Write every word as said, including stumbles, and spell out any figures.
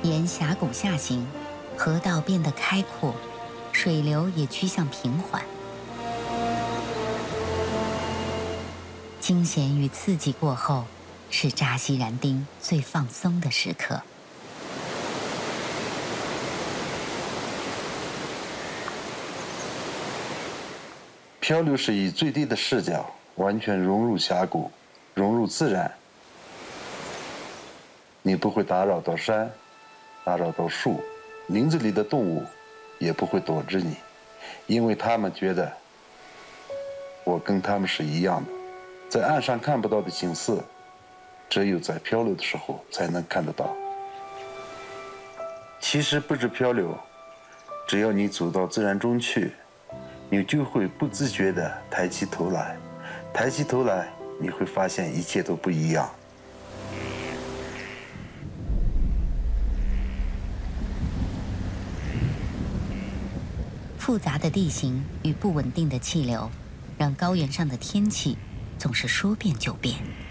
沿峡谷下行，河道变得开阔，水流也趋向平缓。惊险与刺激过后，是扎西然丁最放松的时刻。 漂流是以最低的视角，完全融入峡谷，融入自然。你不会打扰到山，打扰到树，林子里的动物也不会躲着你，因为他们觉得我跟他们是一样的。在岸上看不到的景色，只有在漂流的时候才能看得到。其实不止漂流，只要你走到自然中去，你就会不自觉地抬起头来，抬起头来，你会发现一切都不一样。 复杂的地形与不稳定的气流，让高原上的天气总是说变就变。